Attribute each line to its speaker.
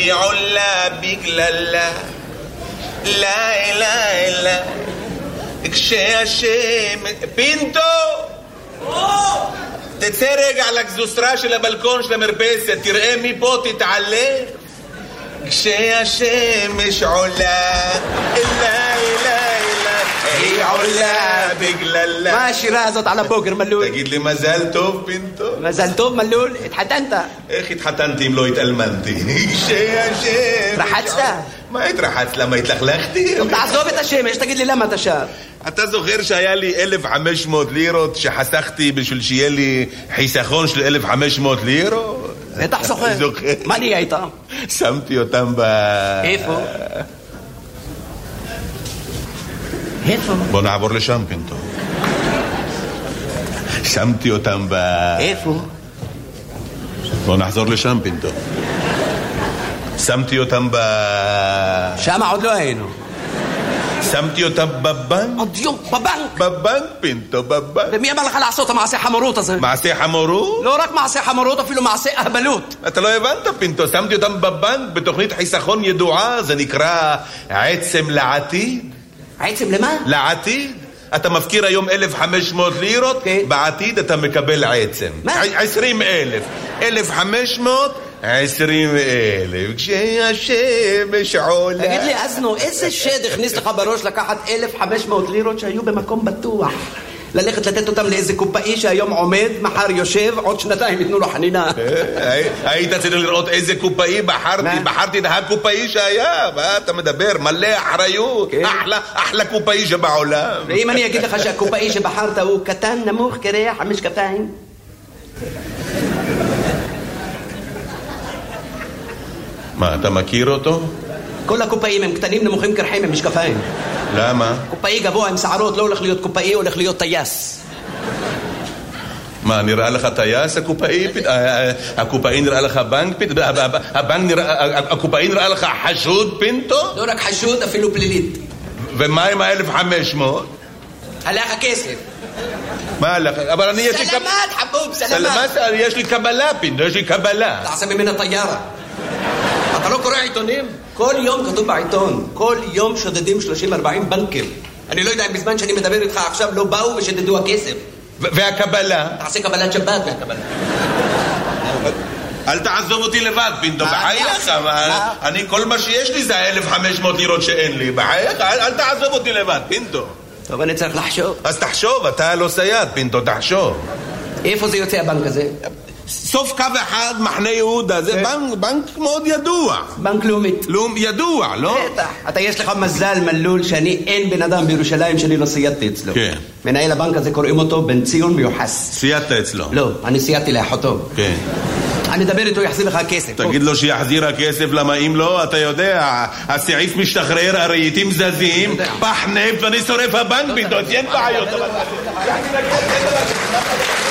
Speaker 1: היא עולה בגללה, לילה כשהשם... פינטו! תצא רגע לגזוסטרה של הבלקון של המרפסת, תראה מפה תתעלה. כשהשמש עולה, לילה היא עולה בגללה.
Speaker 2: מה השירה הזאת על הבוקר, מלול?
Speaker 1: תגיד לי מזל טוב, פינטו.
Speaker 2: מזל טוב, מלול. התחתנת?
Speaker 1: איך התחתנתי אם לא התאלמנתי? כשהשמש...
Speaker 2: רחצת?
Speaker 1: מה התרחצת? למה התלכלכתי?
Speaker 2: תעזוב את השמש, תגיד לי למה אתה שר.
Speaker 1: אתה זוכר שהיה לי 1,500 לירות שחסכתי בשביל שיהיה לי חיסכון של 1,500 לירות?
Speaker 2: בטח זוכר. מה נהיה איתם?
Speaker 1: שמתי אותם
Speaker 2: איפה? איפה?
Speaker 1: בוא נעבור לשם, פינטו. שמתי אותם
Speaker 2: איפה?
Speaker 1: בוא נחזור לשם, פינטו. שמתי אותם
Speaker 2: שם עוד לא היינו.
Speaker 1: שמתי אותם בבנק.
Speaker 2: עוד יום, בבנק.
Speaker 1: בבנק, פינטו, בבנק.
Speaker 2: ומי אמר לך לעשות את המעשה חמורות הזה?
Speaker 1: מעשה חמורות?
Speaker 2: לא רק מעשה חמורות, אפילו מעשה אהבלות.
Speaker 1: אתה לא הבנת, פינטו. שמתי אותם בבנק בתוכנית חיסכון ידועה. זה נקרא עצם לעתיד.
Speaker 2: עצם למה?
Speaker 1: לעתיד. אתה מפקיר היום 1,500 לירות, בעתיד אתה מקבל עצם.
Speaker 2: מה?
Speaker 1: 20,000. 1,500, 20,000. כשהשמש עולה...
Speaker 2: תגיד לי, אזנו, איזה שד הכניס לך בראש לקחת 1,500 לירות שהיו במקום בטוח? ללכת לתת אותם לאיזה קופאי שהיום עומד, מחר יושב, עוד שנתיים ייתנו לו חנינה.
Speaker 1: היית צריך לראות איזה קופאי בחרתי את הקופאי שהיה. מה אתה מדבר? מלא אחריות. אחלה קופאי שבעולם.
Speaker 2: ואם אני אגיד לך שהקופאי שבחרת הוא קטן, נמוך, קרח, המשקפיים?
Speaker 1: מה, אתה מכיר אותו?
Speaker 2: כל הקופאים הם קטנים, נמוכים, קרחים, הם משקפיים.
Speaker 1: למה?
Speaker 2: קופאי גבוה עם שערות לא הולך להיות קופאי, הולך להיות טייס.
Speaker 1: מה, נראה לך טייס הקופאי? הקופאי נראה לך בנק? הקופאי נראה לך חשוד, פינטו?
Speaker 2: לא רק חשוד, אפילו פלילית.
Speaker 1: ומה עם 1,500?
Speaker 2: הלך הכסף.
Speaker 1: מה הלך? אבל אני...
Speaker 2: סלמת, חבוב, סלמת.
Speaker 1: יש לי קבלה, פינטו, יש לי קבלה.
Speaker 2: תעשה ממנה טיירה. אתה לא קורא עיתונים? כל יום כתוב בעיתון, כל יום שודדים 30-40 בנקים. אני לא יודע אם בזמן שאני מדבר איתך עכשיו לא באו ושדדו הכסף.
Speaker 1: והקבלה?
Speaker 2: תעשה קבלת שבת מהקבלה.
Speaker 1: אל תעזוב אותי לבד, פינטו, בחייך. אני, כל מה שיש לי זה 1,500 לירות שאין לי. בחייך, אל תעזוב אותי לבד, פינטו.
Speaker 2: טוב, אני צריך לחשוב.
Speaker 1: אז תחשוב, אתה לא סייד, פינטו, תחשוב.
Speaker 2: איפה זה יוצא הבנק הזה?
Speaker 1: סוף קו אחד, מחנה יהודה, זה בנק מאוד ידוע.
Speaker 2: בנק לאומית.
Speaker 1: ידוע, לא?
Speaker 2: בטח. אתה יש לך מזל, מלול, שאני אין בן אדם בירושלים שאני לא סיידתי אצלו.
Speaker 1: כן.
Speaker 2: מנהל הבנק הזה קוראים אותו בן ציון מיוחס.
Speaker 1: סיידת אצלו?
Speaker 2: לא, אני סיידתי לאחותו.
Speaker 1: כן.
Speaker 2: אני אדבר איתו, יחזיר לך כסף.
Speaker 1: תגיד לו שיחזיר הכסף, למה אם לא, אתה יודע, הסעיף משתחרר, הרהיטים זזים, פח נפט ואני שורף הבנק, פינטו, אין בעיות.